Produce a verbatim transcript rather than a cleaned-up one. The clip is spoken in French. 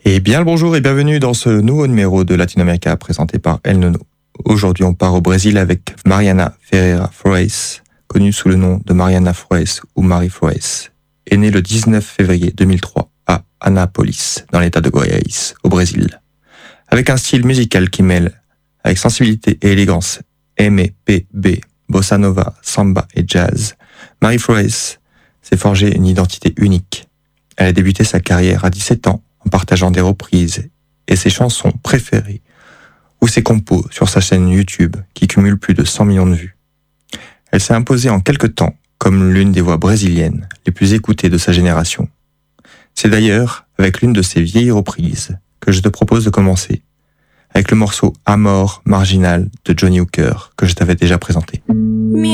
Et bien le bonjour et bienvenue dans ce nouveau numéro de Latinoamérica présenté par El Nono. Aujourd'hui on part au Brésil avec Mariana Ferreira Flores, connue sous le nom de Mariana Flores ou Marie Flores, est née le dix-neuf février deux mille trois à Anápolis, dans l'état de Goiás, au Brésil. Avec un style musical qui mêle avec sensibilité et élégance M P B, bossa nova, samba et jazz, Marie Flores s'est forgée une identité unique. Elle a débuté sa carrière à dix-sept ans en partageant des reprises et ses chansons préférées ou ses compos sur sa chaîne YouTube qui cumule plus de cent millions de vues. Elle s'est imposée en quelque temps comme l'une des voix brésiliennes les plus écoutées de sa génération. C'est d'ailleurs avec l'une de ses vieilles reprises que je te propose de commencer, avec le morceau Amor Marginal de Johnny Hooker que je t'avais déjà présenté.